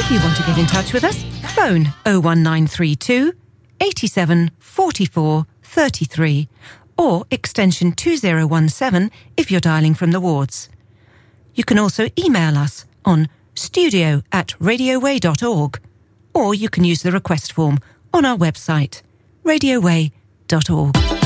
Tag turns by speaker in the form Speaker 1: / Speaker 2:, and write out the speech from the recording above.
Speaker 1: If you want to get in touch with us, phone 01932 87 44 33 or extension 2017 if you're dialling from the wards. You can also email us on studio@radioway.org, or you can use the request form on our website, radioway.org.